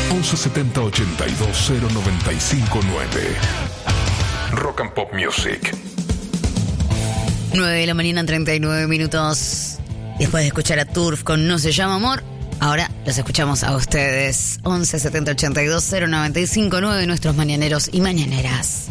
11 70 82 095 9. Rock and Pop Music. 9 de la mañana, 39 minutos. Después de escuchar a Turf con No se llama amor, ahora los escuchamos a ustedes. 11 70 82 095 9, nuestros mañaneros y mañaneras.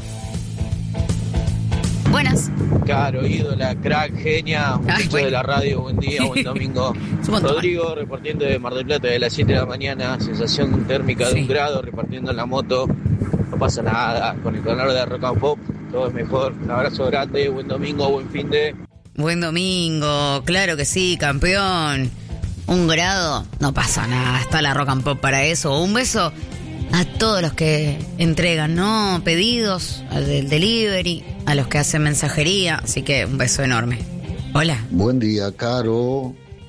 Buenas. Caro, ídola, crack, genia, muchacho bueno. de la radio, buen día, buen domingo. Rodrigo, repartiendo de Mar del Plata de las 7 de la mañana, sensación térmica de 1 grado, repartiendo en la moto, no pasa nada, con el calor de Rock and Pop, todo es mejor. Un abrazo grande, buen domingo, buen fin de... Buen domingo, claro que sí, campeón. 1 grado, no pasa nada, está la Rock and Pop para eso. Un beso a todos los que entregan, ¿no? Pedidos, al del delivery, a los que hacen mensajería, así que un beso enorme. Hola. Buen día, Caro.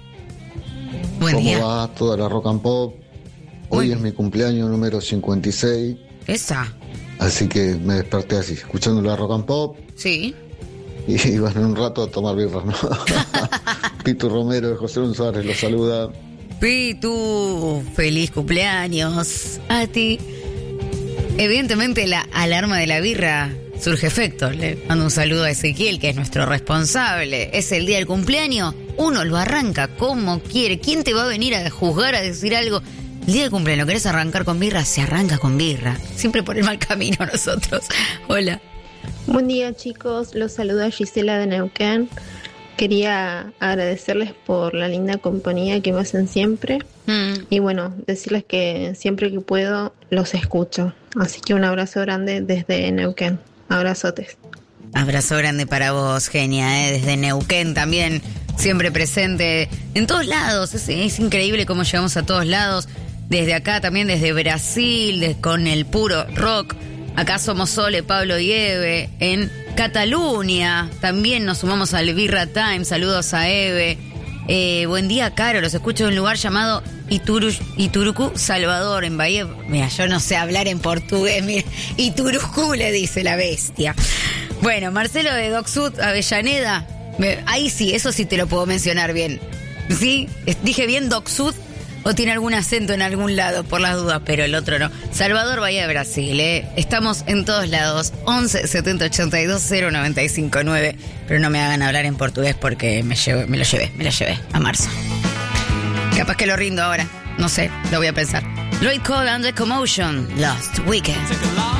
Buen día. ¿Cómo va toda la Rock and Pop? Hoy es mi cumpleaños número 56. Esa. Así que me desperté así, escuchando la Rock and Pop. Sí. Y van un rato a tomar birras, ¿no? Pitu Romero de José Luis Suárez los saluda. Pitu, feliz cumpleaños a ti. Evidentemente la alarma de la birra surge efecto. Le mando un saludo a Ezequiel, que es nuestro responsable. Es el día del cumpleaños, uno lo arranca como quiere. ¿Quién te va a venir a juzgar, a decir algo? El día del cumpleaños, ¿querés arrancar con birra? Se arranca con birra. Siempre por el mal camino nosotros. Hola. Buen día, chicos, los saluda Gisela de Neuquén. Quería agradecerles por la linda compañía que me hacen siempre. Y bueno, decirles que siempre que puedo los escucho. Así que un abrazo grande desde Neuquén. Abrazotes. Abrazo grande para vos, genia, desde Neuquén también, siempre presente en todos lados. Es increíble cómo llegamos a todos lados. Desde acá también, desde Brasil, con el puro rock. Acá somos Sole, Pablo y Eve. En Cataluña también nos sumamos al Birra Time. Saludos a Eve. Buen día, Caro. Los escucho en un lugar llamado Iturucú, Salvador, en Bahía. Mira, yo no sé hablar en portugués. Mira, Iturucú le dice la bestia. Bueno, Marcelo de Doc Sud, Avellaneda. Ahí sí, eso sí te lo puedo mencionar bien. ¿Sí? ¿Dije bien Doc Sud? ¿O tiene algún acento en algún lado, por las dudas, pero el otro no? Salvador, Bahía de Brasil, Estamos en todos lados. 11 70 82 095 9. Pero no me hagan hablar en portugués porque me lo llevé a marzo. Capaz que lo rindo ahora. No sé, lo voy a pensar. Lloyd Cole and the Commotion, Lost Weekend.